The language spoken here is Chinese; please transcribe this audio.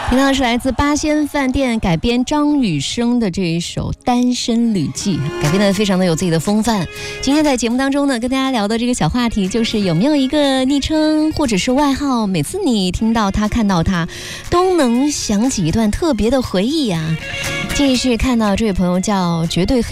听到的是来自八仙饭店改编张雨生的这一首《单身旅记》，改编的非常的有自己的风范。今天在节目当中呢，跟大家聊的这个小话题就是有没有一个昵称或者是外号，每次你听到它看到它都能想起一段特别的回忆啊。这是看到这位朋友叫绝对黑